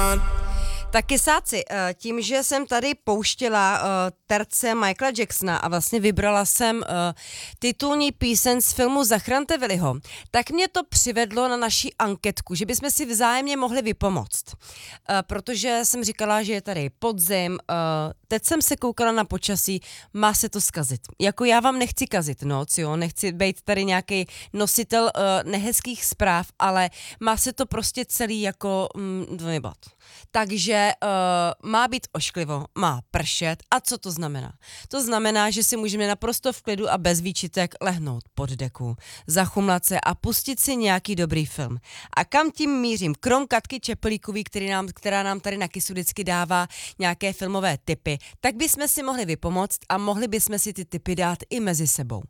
Tak kysáci, tím, že jsem tady pouštěla terce Michaela Jacksona a vlastně vybrala jsem titulní píseň z filmu Zachraňte Willyho, tak mě to přivedlo na naši anketku, že bychom si vzájemně mohli vypomoct. Protože jsem říkala, že je tady podzim, teď jsem se koukala na počasí, má se to zkazit. Jako já vám nechci kazit noc, jo, nechci být tady nějaký nositel nehezkých zpráv, ale má se to prostě celý jako dvojbat. Takže má být ošklivo, má pršet. A co to znamená? To znamená, že si můžeme naprosto v klidu a bez výčitek lehnout pod deku, zachumlat se a pustit si nějaký dobrý film. A kam tím mířím? Krom Katky Čepelíkový, která nám tady na Kisu vždycky dává nějaké filmové tipy, tak bychom si mohli vypomoct a mohli bychom si ty tipy dát i mezi sebou.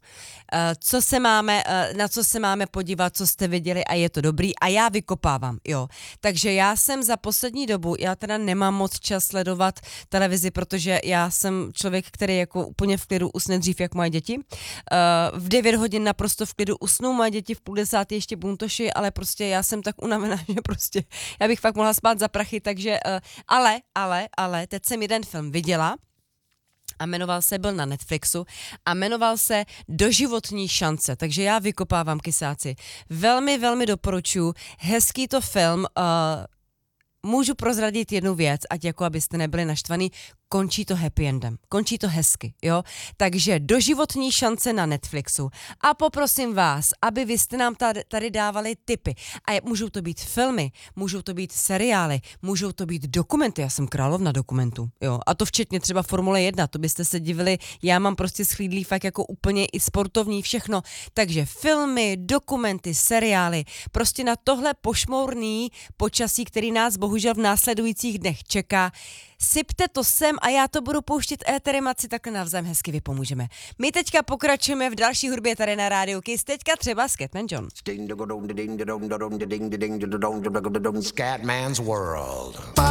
Na co se máme podívat, co jste viděli a je to dobrý a já vykopávám, jo. Takže já jsem za poslední dobu, já teda nemám moc čas sledovat televizi, protože já jsem člověk, který jako úplně v klidu usne dřív, jak moje děti. V 9 hodin naprosto v klidu usnou, moje děti v 9:30 ještě buntoši, ale prostě já jsem tak unavená, že prostě já bych fakt mohla spát za prachy, takže ale teď jsem jeden film viděla a byl na Netflixu a jmenoval se Doživotní šance, takže já vykopávám, kysáci. Velmi, velmi doporučuji, hezký to film, můžu prozradit jednu věc, ať jako abyste nebyli naštvaný, končí to happy endem, končí to hezky, jo? Takže Doživotní šance na Netflixu a poprosím vás, aby vy jste nám tady dávali tipy. A můžou to být filmy, můžou to být seriály, můžou to být dokumenty, já jsem královna dokumentů, jo? A to včetně třeba Formule 1, to byste se divili, já mám prostě schlídlý fakt jako úplně i sportovní všechno. Takže filmy, dokumenty, seriály, prostě na tohle pošmourný počasí, který nás bohužel v následujících dnech čeká, sypte to sem a já to budu pouštět éterem, ať si takhle navzájem hezky vypomůžeme. My teďka pokračujeme v další hudbě tady na rádiu Kiss, teďka třeba Scatman John. Scatman's World.